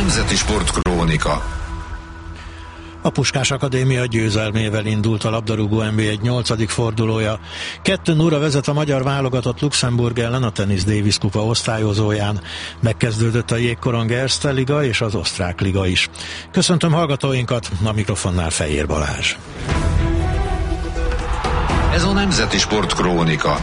Nemzeti Sportkrónika. A Puskás Akadémia győzelmével indult a labdarúgó NB1 8. fordulója. 2-0 vezet a magyar válogatott Luxemburg ellen a Tennis Davis kupa osztályozóján. Megkezdődött a Jégkorong Erste Liga és az Osztrák Liga is. Köszöntöm hallgatóinkat, a mikrofonnál Fejér Balázs. Ez a Nemzeti Sportkrónika.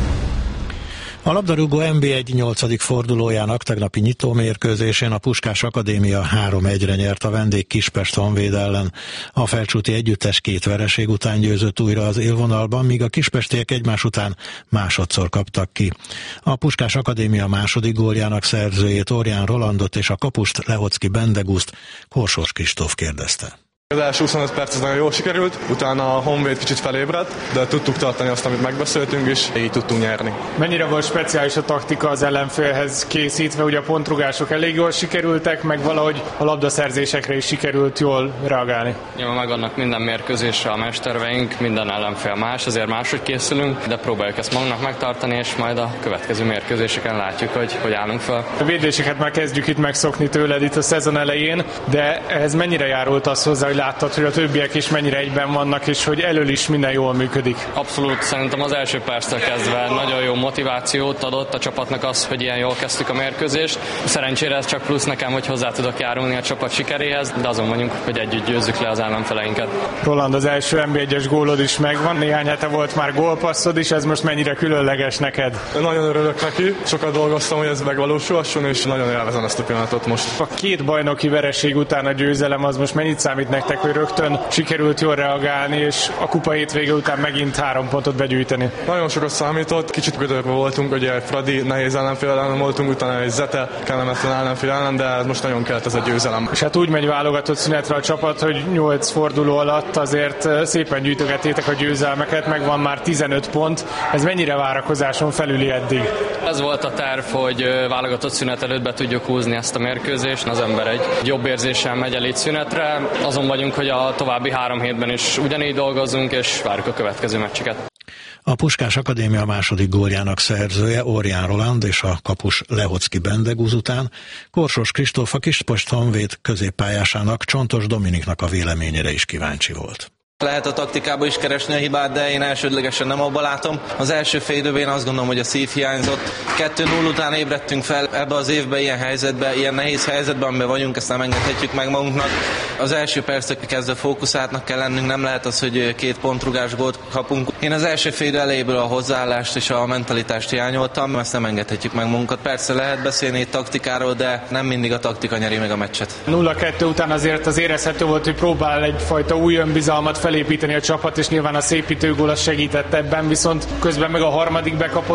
A labdarúgó NB1 8. fordulójának tegnapi nyitómérkőzésén a Puskás Akadémia 3-1-re nyert a vendég Kispest Honvéd ellen. A felcsúti együttes 2 vereség után győzött újra az élvonalban, míg a kispestiek egymás után másodszor kaptak ki. A Puskás Akadémia második góljának szerzőjét, Orján Rolandot és a kapust, Lehocki Bendegúzt Korsós Kristóf kérdezte. Az első 25 perc nagyon jól sikerült, utána a Honvéd kicsit felébredt, de tudtuk tartani azt, amit megbeszéltünk, és így tudtunk nyerni. Mennyire volt speciális a taktika az ellenfélhez készítve, ugye a pontrugások elég jól sikerültek, meg valahogy a labdaszerzésekre is sikerült jól reagálni? Ja, megvannak minden mérkőzésre a mesterveink, minden ellenfél más, azért máshogy készülünk, de próbáljuk ezt magunknak megtartani, és majd a következő mérkőzéseken látjuk, hogy állunk fel. A védéseket már kezdjük itt megszokni tőled itt a szezon elején, de ehhez mennyire járult az hozzá, hogy láttad, hogy a többiek is mennyire egyben vannak, és hogy elől is minden jól működik? Abszolút, szerintem az első perctől kezdve nagyon jó motivációt adott a csapatnak az, hogy ilyen jól kezdtük a mérkőzést. Szerencsére ez csak plusz nekem, hogy hozzá tudok járulni a csapat sikeréhez, de azon vagyunk, hogy együtt győzzük le az ellenfeleinket. Roland, az első NB1-es gólod is megvan, néhány hete volt már gólpasszod is, ez most mennyire különleges neked? Nagyon örülök neki, sokat dolgoztam, hogy ez megvalósulhasson, és nagyon élvezem ezt a pillanatot most. A 2 bajnoki vereség után a győzelem az most mennyit számít nektek, hogy rögtön sikerült jól reagálni, és a kupa hétvége után megint 3 pontot begyűjteni? Nagyon sokat számított, kicsit gödörbe voltunk, ugye Fradi nehéz ellenfél ellen voltunk, utána egy Zete kellemetlen ellenfél ellen, de most nagyon kellett ez a győzelem. És hát úgy megy válogatott szünetre a csapat, hogy 8 forduló alatt azért szépen gyűjtögettétek a győzelmeket, meg van már 15 pont. Ez mennyire várakozáson felüli eddig? Ez volt a terv, hogy válogatott szünet előtt be tudjuk húzni ezt a mérkőzést. Az ember egy jobb érzéssel megy el itt szünetre. Azon vagyunk, hogy a további 3 hétben is ugyanígy dolgozzunk, és várjuk a következő meccseket. A Puskás Akadémia második góljának szerzője, Orján Roland és a kapus, Lehocki Bendegúz után Korsós Kristóf, a Kispest Honvéd középpályásának, Csontos Dominiknak a véleményére is kíváncsi volt. Lehet a taktikába is keresni a hibát, de én elsődlegesen nem abba látom. Az első fél időben én azt gondolom, hogy a szív hiányzott. 2-0 után ébredtünk fel ebbe az évbe, ilyen helyzetbe, ilyen nehéz helyzetben, amiben vagyunk, ezt nem engedhetjük meg magunknak. Az első perctől kezdve fókuszáltnak kell lennünk, nem lehet az, hogy 2 pontrugás gólt kapunk. Én az első fél idő elejéből a hozzáállást és a mentalitást hiányoltam, ezt nem engedhetjük meg magunkat. Persze lehet beszélni itt taktikáról, de nem mindig a taktika nyeri meg a meccset. 0-2 után azért érezhető volt, hogy próbál egyfajta új önbizalmat felépíteni a csapat, és nyilván a szépítőgól az segített ebben, viszont közben meg a harmadik bekapott